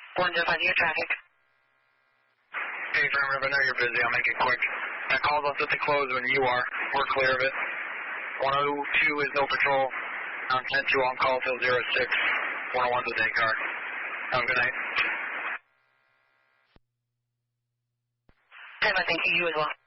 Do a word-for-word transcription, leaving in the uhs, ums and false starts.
one zero five zero traffic. Hey, Affirmative, I know you're busy. I'll make it quick. That call's up at the close when you are. We're clear of it. one oh two is no patrol. On ten two on call till zero six. one oh one's a day car. Have a good night. ten, I think you as well.